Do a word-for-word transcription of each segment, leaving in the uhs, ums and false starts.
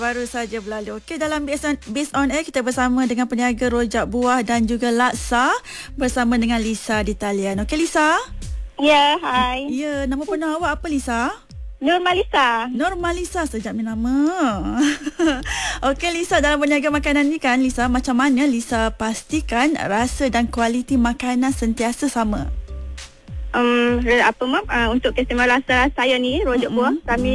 Baru saja berlalu. Okey, dalam Based on, Based on Air kita bersama dengan peniaga rojak buah dan juga laksa bersama dengan Lisa di talian. Okey Lisa? Ya, hai. Ya, nama penuh awak apa Lisa? Nurmalisa. Nurmalisa, sejak ni nama. Okey Lisa, dalam berniaga makanan ni kan Lisa, macam mana Lisa pastikan rasa dan kualiti makanan sentiasa sama? Um, apa mam? Uh, untuk customer rasa saya ni rojak mm-hmm. buah, kami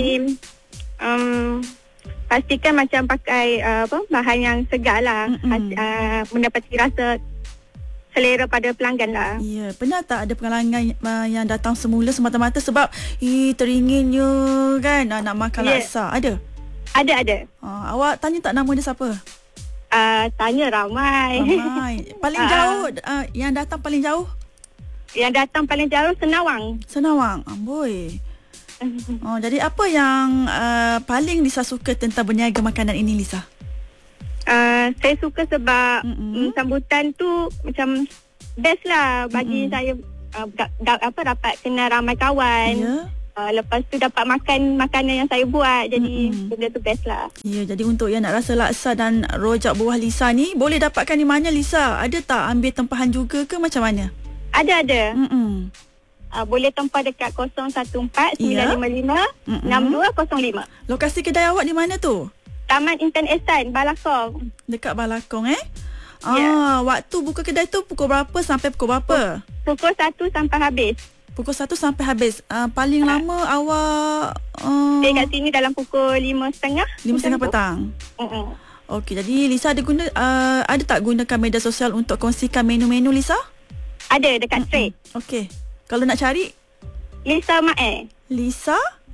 um, pastikan macam pakai uh, apa bahan yang segar lah, mm-hmm. uh, mendapati rasa selera pada pelanggan lah. Ya, pernah tak ada pelanggan uh, yang datang semula semata-mata sebab ih teringinnya kan uh, nak makan yeah. laksa? Ada? Ada, ada. Uh, awak tanya tak nama dia siapa? Uh, tanya ramai. Ramai. Paling uh, jauh uh, yang datang paling jauh? Yang datang paling jauh Senawang. Senawang. Amboi. Oh, jadi apa yang uh, paling Lisa suka tentang berniaga makanan ini Lisa? Uh, saya suka sebab mm-hmm. sambutan tu macam best lah bagi mm-hmm. saya uh, da, da, apa dapat kenal ramai kawan. Yeah. Uh, lepas tu dapat makan makanan yang saya buat. Jadi mm-hmm. benda tu best lah. Ya, yeah, jadi untuk yang nak rasa laksa dan rojak buah Lisa ni boleh dapatkan di mana Lisa? Ada tak ambil tempahan juga ke macam mana? Ada, ada. Mm-hmm. Uh, boleh tempah dekat kosong satu empat sembilan lima lima enam dua kosong lima. Lokasi kedai awak di mana tu? Taman Intan Ehsan, Balakong. Dekat Balakong eh? Ah, yeah. Waktu buka kedai tu pukul berapa sampai pukul berapa? Pukul satu sampai habis. Pukul satu sampai habis. Uh, paling uh. lama awak uh, stay kat sini dalam pukul lima tiga puluh. lima tiga puluh petang. Uh-uh. Okey, jadi Lisa ada guna uh, ada tak gunakan media sosial untuk kongsikan menu-menu Lisa? Ada dekat Straight. Uh-uh. Okey. Kalau nak cari Lisa Mae. Lisa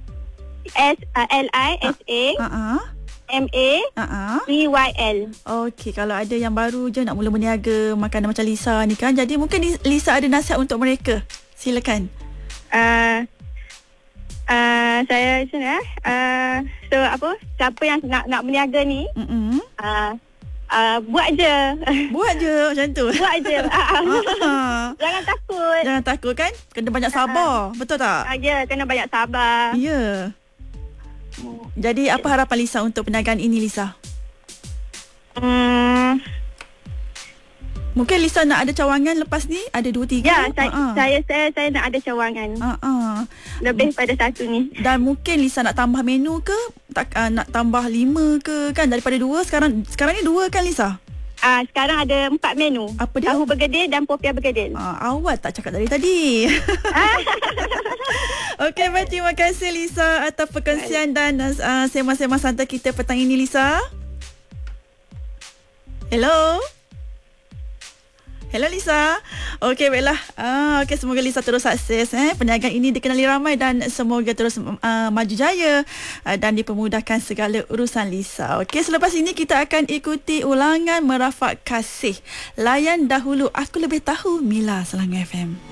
S uh, L I S A. Ha uh-uh. M A uh-uh. V Y L. Okey, kalau ada yang baru je nak mula berniaga makanan macam Lisa ni kan, jadi mungkin Lisa ada nasihat untuk mereka. Silakan. Uh, uh, saya macam mana? Uh, so apa? Siapa yang nak nak berniaga ni? Mm-mm. Uh, uh, buat je. Buat je macam tu. Buat je. Jangan takut. Jangan takut kan? Kena banyak sabar. Uh, Betul tak? Uh, ya, kena banyak sabar. Ya. Yeah. Jadi apa harapan Lisa untuk perniagaan ini Lisa? Hmm. Mungkin Lisa nak ada cawangan lepas ni? Ada dua tiga? Ya, saya, uh-uh. saya saya saya nak ada cawangan. Uh-uh. Lebih pada satu ni. Dan mungkin Lisa nak tambah menu ke? Tak uh, nak tambah lima ke kan daripada dua sekarang sekarang ni dua kan Lisa? Ah, uh, sekarang ada empat menu. Apa dia? Tahu bergedil dan popiah bergedil. Ah, uh, awak tak cakap dari tadi. Okey, baik, terima kasih Lisa atas perkongsian dan uh, sembang-sembang santai kita petang ini Lisa. Hello. Hello Lisa. Okey, baiklah. Ah, okey, semoga Lisa terus sukses eh. Perniagaan ini dikenali ramai dan semoga terus uh, maju jaya uh, dan dipermudahkan segala urusan Lisa. Okey, selepas ini kita akan ikuti ulangan Merafak Kasih. Layan dahulu Aku Lebih Tahu Mila Selangor F M.